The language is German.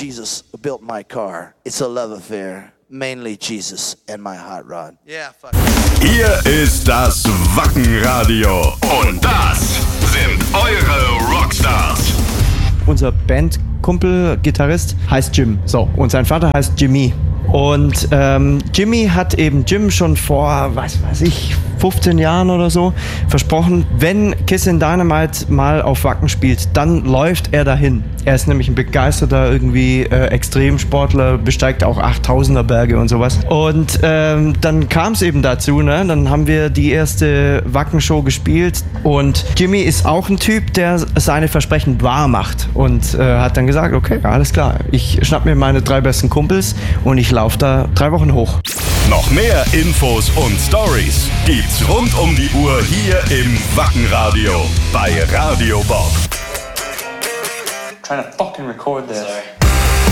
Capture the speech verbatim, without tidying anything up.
Jesus built my car. It's a love affair. Mainly Jesus and my hot rod. Yeah, fuck. Hier ist das Wackenradio. Und das sind eure Rockstars. Unser Bandkumpel, Gitarrist, heißt Jim. So, und sein Vater heißt Jimmy. Und ähm, Jimmy hat eben Jim schon vor, was weiß ich, fünfzehn Jahren oder so versprochen, wenn Kissin' Dynamite mal auf Wacken spielt, dann läuft er dahin. Er ist nämlich ein begeisterter irgendwie äh, Extremsportler, besteigt auch achttausender Berge und sowas. Und ähm, dann kam es eben dazu, ne? Dann haben wir die erste Wacken-Show gespielt und Jimmy ist auch ein Typ, der seine Versprechen wahr macht und äh, hat dann gesagt, okay, alles klar, ich schnapp mir meine drei besten Kumpels und ich laufe da drei Wochen hoch. Noch mehr Infos und Stories gibt's rund um die Uhr hier im Wackenradio bei Radio Bob. Trying to fucking record this. Sorry.